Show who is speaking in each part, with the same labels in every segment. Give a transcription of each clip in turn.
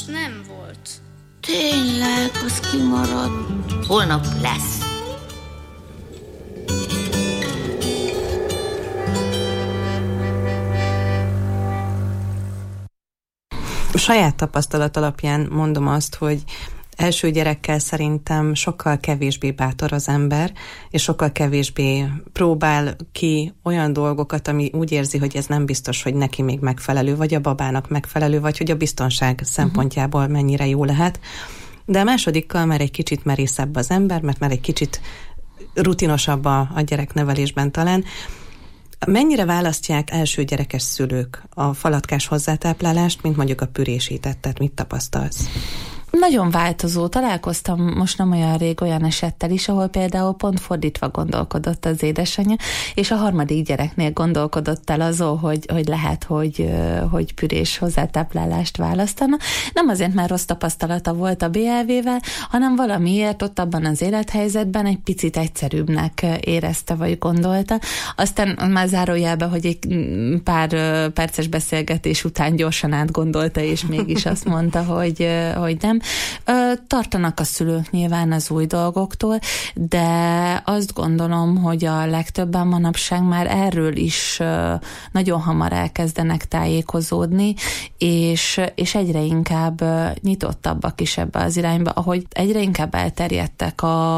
Speaker 1: most nem volt.
Speaker 2: Tényleg, az kimaradt. Holnap lesz.
Speaker 3: Saját tapasztalat alapján mondom azt, hogy első gyerekkel szerintem sokkal kevésbé bátor az ember, és sokkal kevésbé próbál ki olyan dolgokat, ami úgy érzi, hogy ez nem biztos, hogy neki még megfelelő, vagy a babának megfelelő, vagy hogy a biztonság szempontjából mennyire jó lehet. De a másodikkal már egy kicsit merészebb az ember, mert már egy kicsit rutinosabb a gyereknevelésben talán. Mennyire választják első gyerekes szülők a falatkás hozzátáplálást, mint mondjuk a pürésítettet? Mit tapasztalsz?
Speaker 4: Nagyon változó. Találkoztam most nem olyan rég olyan esettel is, ahol például pont fordítva gondolkodott az édesanyja, és a harmadik gyereknél gondolkodott el azon, hogy lehet, hogy pürés hozzátáplálást választana. Nem azért, mert rossz tapasztalata volt a BLV-vel, hanem valamiért ott abban az élethelyzetben egy picit egyszerűbbnek érezte, vagy gondolta. Aztán már zárójelben, hogy egy pár perces beszélgetés után gyorsan átgondolta, és mégis azt mondta, hogy nem. Tartanak a szülők nyilván az új dolgoktól, de azt gondolom, hogy a legtöbben manapság már erről is nagyon hamar elkezdenek tájékozódni, és egyre inkább nyitottabbak is ebbe az irányba, ahogy egyre inkább elterjedtek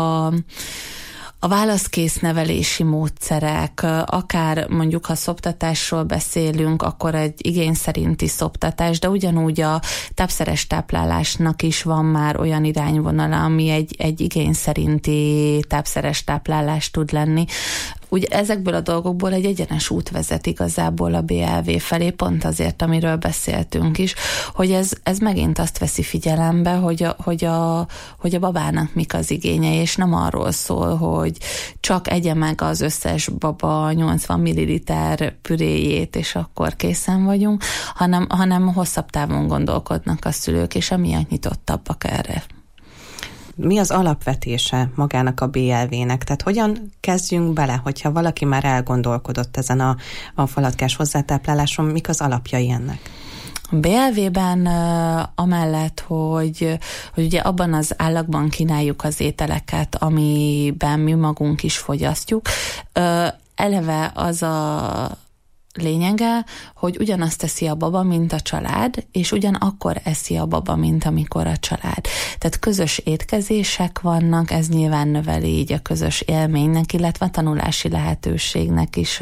Speaker 4: a válaszkész nevelési módszerek, akár mondjuk, ha szoptatásról beszélünk, akkor egy igény szerinti szoptatás, de ugyanúgy a tápszeres táplálásnak is van már olyan irányvonala, ami egy igény szerinti tápszeres táplálás tud lenni. Ugye ezekből a dolgokból egy egyenes út vezet igazából a BLV felé, pont azért, amiről beszéltünk is, hogy ez megint azt veszi figyelembe, hogy a babának mik az igénye, és nem arról szól, hogy csak egye meg az összes baba 80 ml püréjét, és akkor készen vagyunk, hanem hosszabb távon gondolkodnak a szülők, és emiatt nyitottabbak erre.
Speaker 3: Mi az alapvetése magának a BLV-nek? Tehát hogyan kezdjünk bele, hogyha valaki már elgondolkodott ezen a falatkás hozzátápláláson, mik az alapjai ennek?
Speaker 4: A BLV-ben amellett, hogy ugye abban az állagban kínáljuk az ételeket, amiben mi magunk is fogyasztjuk, eleve az a lényege, hogy ugyanazt teszi a baba, mint a család, és ugyanakkor eszi a baba, mint amikor a család. Tehát közös étkezések vannak, ez nyilván növeli így a közös élménynek, illetve a tanulási lehetőségnek is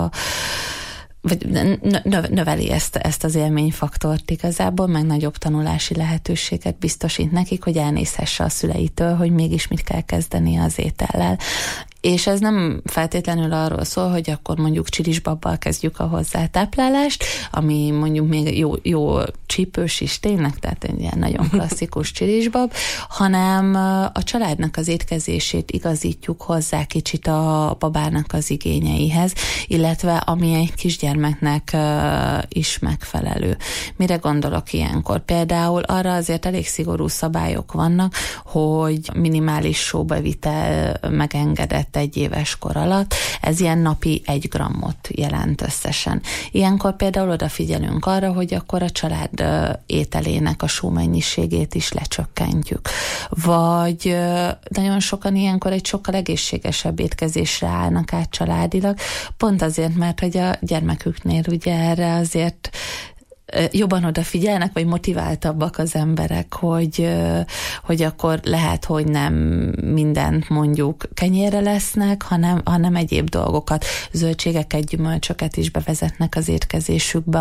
Speaker 4: vagy növeli ezt az élményfaktort igazából, meg nagyobb tanulási lehetőséget biztosít nekik, hogy elnézhesse a szüleitől, hogy mégis mit kell kezdeni az étellel. És ez nem feltétlenül arról szól, hogy akkor mondjuk csilisbabbal kezdjük a hozzátáplálást, ami mondjuk még jó csípős is tényleg, tehát egy ilyen nagyon klasszikus csilisbab, hanem a családnak az étkezését igazítjuk hozzá kicsit a babának az igényeihez, illetve ami egy kisgyermeknek is megfelelő. Mire gondolok ilyenkor? Például arra azért elég szigorú szabályok vannak, hogy minimális sóbevitel megengedett egy éves kor alatt, ez ilyen napi 1 grammot jelent összesen. Ilyenkor például odafigyelünk arra, hogy akkor a család ételének a sómennyiségét is lecsökkentjük. Vagy nagyon sokan ilyenkor egy sokkal egészségesebb étkezésre állnak át családilag, pont azért, mert hogy a gyermeküknél ugye erre azért jobban odafigyelnek, vagy motiváltabbak az emberek, hogy akkor lehet, hogy nem mindent mondjuk kenyérre lesznek, hanem egyéb dolgokat, zöldségeket, gyümölcsöket is bevezetnek az étkezésükbe,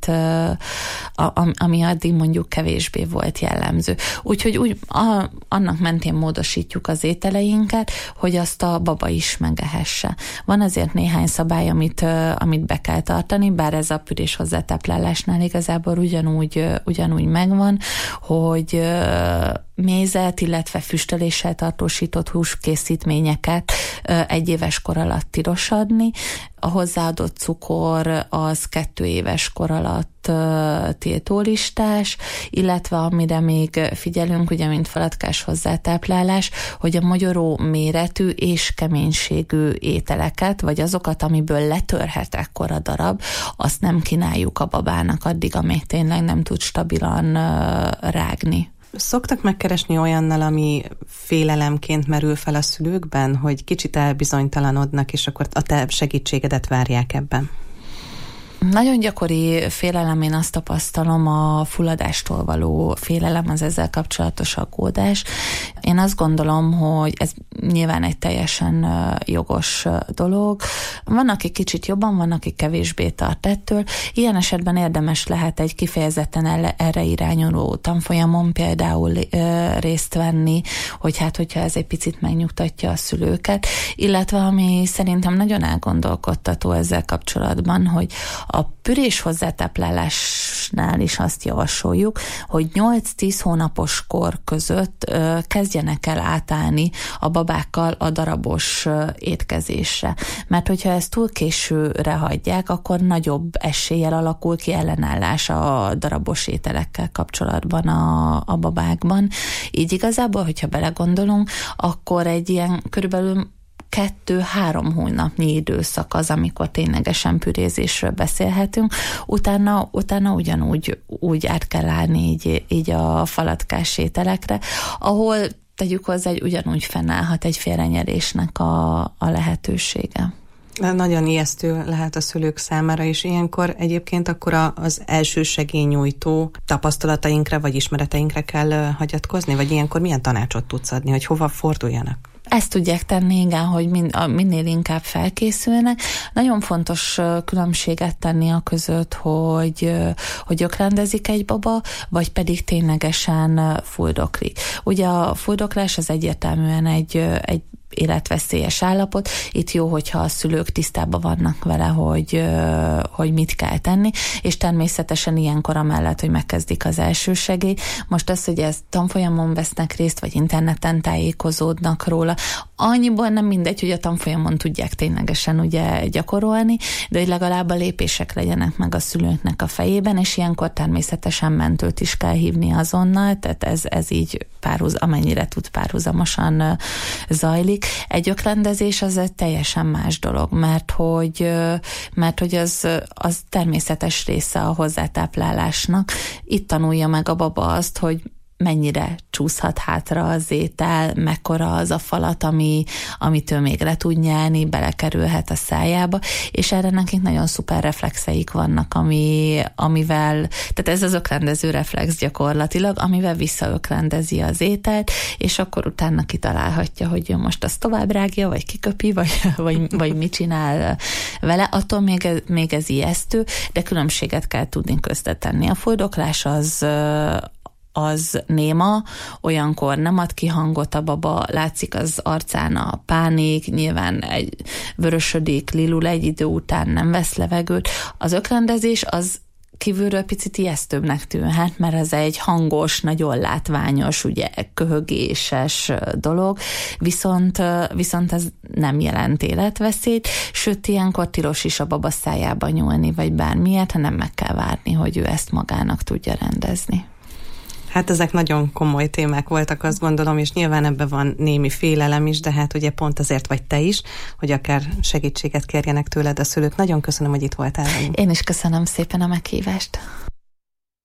Speaker 4: ami addig mondjuk kevésbé volt jellemző. Úgyhogy annak mentén módosítjuk az ételeinket, hogy azt a baba is megehesse. Van azért néhány szabály, amit be kell tartani, bár ez a pürés hozzátáplálásnál igazából ugyanúgy megvan, hogy mézet, illetve füstöléssel tartósított húskészítményeket 1 éves kor alatt tilos adni. A hozzáadott cukor az 2 éves kor alatt tiltólistás, illetve amire még figyelünk, ugye mint falatkás hozzátáplálás, hogy a mogyoró méretű és keménységű ételeket, vagy azokat, amiből letörhet ekkora darab, azt nem kínáljuk a babának addig, amíg tényleg nem tud stabilan rágni.
Speaker 3: Szoktak megkeresni olyannal, ami félelemként merül fel a szülőkben, hogy kicsit elbizonytalanodnak, és akkor a te segítségedet várják ebben?
Speaker 4: Nagyon gyakori félelem, én azt tapasztalom, a fulladástól való félelem, az ezzel kapcsolatos aggódás. Én azt gondolom, hogy ez nyilván egy teljesen jogos dolog. Van, aki kicsit jobban, van, aki kevésbé tart ettől. Ilyen esetben érdemes lehet egy kifejezetten erre irányuló tanfolyamon például részt venni, hogy hát, hogyha ez egy picit megnyugtatja a szülőket, illetve ami szerintem nagyon elgondolkodtató ezzel kapcsolatban, hogy a pürés hozzátáplálásnál is azt javasoljuk, hogy 8-10 hónapos kor között kezdjenek el átállni a babákkal a darabos étkezésre. Mert hogyha ezt túl későre hagyják, akkor nagyobb eséllyel alakul ki ellenállás a darabos ételekkel kapcsolatban a babákban. Így igazából, hogyha belegondolunk, akkor egy ilyen körülbelül 2-3 hónapnyi időszak az, amikor ténylegesen pürézésről beszélhetünk, utána ugyanúgy át kell állni így a falatkás ételekre, ahol tegyük hozzá, hogy ugyanúgy fennállhat egy félrenyelésnek a lehetősége.
Speaker 3: Nagyon ijesztő lehet a szülők számára, és ilyenkor egyébként akkor az első segélynyújtó tapasztalatainkra vagy ismereteinkre kell hagyatkozni, vagy ilyenkor milyen tanácsot tudsz adni, hogy hova forduljanak?
Speaker 4: Ezt tudják tenni, igen, hogy minél inkább felkészülnek. Nagyon fontos különbséget tenni a között, hogy ökrendezik egy baba, vagy pedig ténylegesen fulldoklik. Ugye a fulldoklás az egyértelműen egy életveszélyes állapot. Itt jó, hogyha a szülők tisztában vannak vele, hogy mit kell tenni, és természetesen ilyenkor amellett, hogy megkezdik az elsősegély. Most az, hogy ezt tanfolyamon vesznek részt, vagy interneten tájékozódnak róla, annyiból nem mindegy, hogy a tanfolyamon tudják ténylegesen ugye gyakorolni, de hogy legalább a lépések legyenek meg a szülőknek a fejében, és ilyenkor természetesen mentőt is kell hívni azonnal, tehát ez így amennyire tud párhuzamosan zajlik. Egy ökrendezés az egy teljesen más dolog, mert hogy az természetes része a hozzátáplálásnak. Itt tanulja meg a baba azt, hogy mennyire csúszhat hátra az étel, mekkora az a falat, amit ő még le tud nyelni, belekerülhet a szájába, és erre nekik nagyon szuper reflexeik vannak, amivel, tehát ez az ökrendező reflex gyakorlatilag, amivel visszaökrendezi az ételt, és akkor utána kitalálhatja, hogy ő most azt tovább rágja, vagy kiköpi, vagy mit csinál vele. Attól még ez ijesztő, de különbséget kell tudni köztetenni. A fulldoklás az néma, olyankor nem ad ki hangot a baba, látszik az arcán a pánik, nyilván vörösödik, lilul egy idő után, nem vesz levegőt. Az ökrendezés az kívülről picit ijesztőbbnek tűnhet, mert ez egy hangos, nagyon látványos, ugye köhögéses dolog, viszont ez nem jelent életveszélyt, sőt, ilyenkor tilos is a baba szájába nyúlni, vagy bármiért, hanem meg kell várni, hogy ő ezt magának tudja rendezni.
Speaker 3: Hát ezek nagyon komoly témák voltak, azt gondolom, és nyilván ebben van némi félelem is, de hát ugye pont azért vagy te is, hogy akár segítséget kérjenek tőled a szülők. Nagyon köszönöm, hogy itt voltál velünk.
Speaker 4: Én is köszönöm szépen a meghívást.